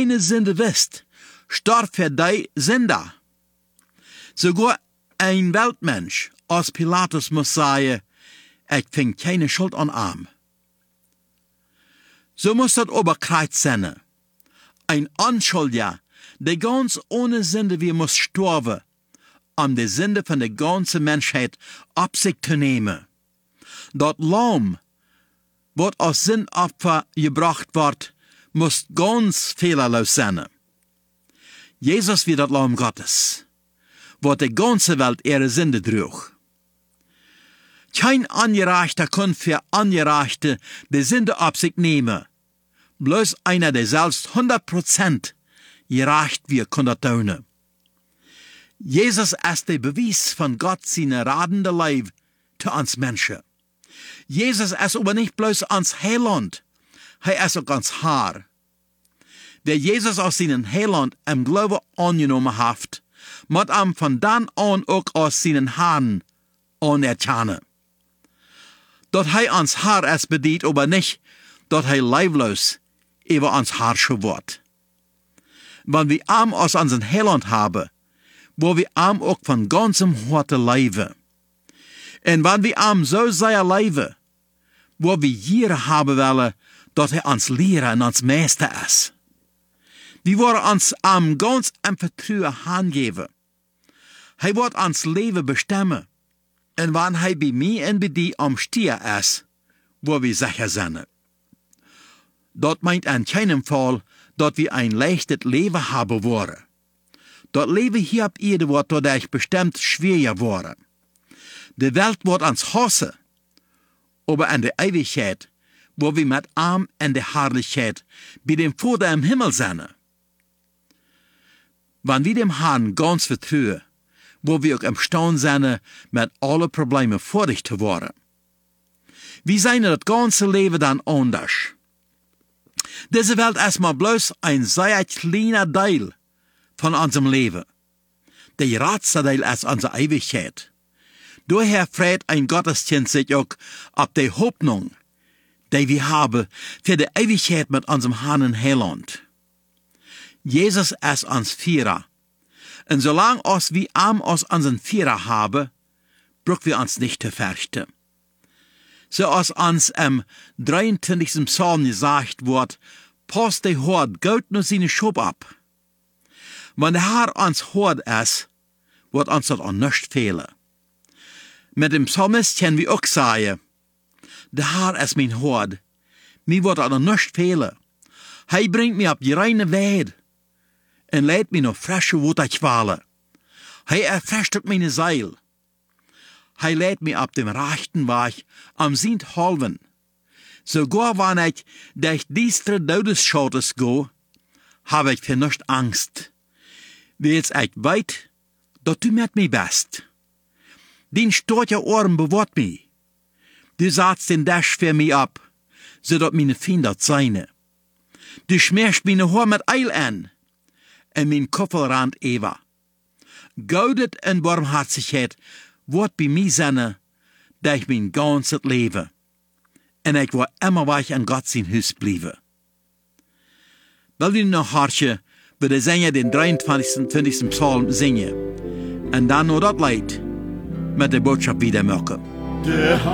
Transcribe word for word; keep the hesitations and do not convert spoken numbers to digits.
keine Sünde wisst, starb für die Sünder. Sogar ein Weltmensch als Pilatus muss sagen, ich fing keine Schuld an arm. So muss das aber Kreuz sein. Ein Unschuldiger, der ganz ohne Sünde wie muss sterben, um die Sünde von der ganzen Menschheit auf sich zu nehmen. Das Lamm, was als Sündopfer gebracht wird, muss ganz fehlerlos sein. Jesus wie das Lamm Gottes, was die ganze Welt ihre Sünde trug. Kein Angereichter kann für Angereichte die Sünde auf sich nehmen. Bloß einer, der selbst hundert Prozent gerecht wird, kann das tun. Jesus ist der Beweis von Gott seine radende Liebe zu uns Menschen. Jesus ist aber nicht bloß ans Heiland, er ist auch ans Haar. Wer Jesus aus seinen Heiland im Glauben angenommen hat, muss ihm von dann an auch aus seinen Haaren anerkennen. Dort er ans Haar es bedient, aber nicht, dort er leiblos über ans Haar wird. Wenn wir arm aus unseren Heiland haben, wo wir arm auch von ganzem Herzen leben. Und wenn wir arm so sehr leben, wo wir hier haben wollen, dort er uns Lehrer und uns Meister ist. Wir wollen uns am ganz im Vertrauen hingeben. Er wird uns Leben bestimmen. Und wenn er bei mir und bei dir am Stier ist, wo wir sicher sind. Dort meint in keinem Fall, dass wir ein leichtes Leben haben wollen. Das Leben hier auf Erde wird dadurch bestimmt schwieriger worden. Die Welt wird uns hassen, aber in der Ewigkeit, wo wir mit Arm in der Herrlichkeit bei dem Vater im Himmel sind. Wenn wir dem Herrn ganz vertrauen, wo wir auch imstande sind, mit allen Problemen fertig zu werden. Wir sind das ganze Leben dann anders. Diese Welt ist mal bloß ein sehr kleiner Teil von unserem Leben. Der größte Teil ist unsere Ewigkeit. Daher freut ein Gotteskind sich auch auf die Hoffnung, die wir haben für die Ewigkeit mit unserem Herrn und Heiland. Jesus ist uns Führer. Und solange uns wir arm aus unseren Führer haben, brauchen wir uns nicht zu fürchten. So als uns im dreiundzwanzigsten Psalm gesagt wird, passt der Hort gut nur seine Schub ab. Wenn der Herr uns Hort ist, wird uns das auch nicht fehlen. Mit dem Psalmist können wir auch sagen, der Herr ist mein Hort, mir wird auch nicht fehlen. Er bringt mich auf die reine Weide und lädt mich noch frische Wasserquellen. Er erfrischt meine Seele. Er lädt mich auf dem rechten Weg am Sinthalven. Sogar wenn ich durch düstere Todesschatten gehe, habe ich für nichts Angst. Weil ich weiß, dass du mit mir bist. Dein starker Arm bewahrt mich. Du setzt den Dasch für mich ab, sodass meine Feinde seine. Du schmierst meine Haare mit Eil an, und mein Kopfelrand Eva. Gaudet und Barmherzigkeit wird bei mir sein, durch mein ganzes Leben. Und ich will immer weich an Gott sein Haus bleiben. Weil wir noch hartje, würde Sänger den dreiundzwanzigsten Psalm singen. Und dann nur das Lied mit der Botschaft wieder machen.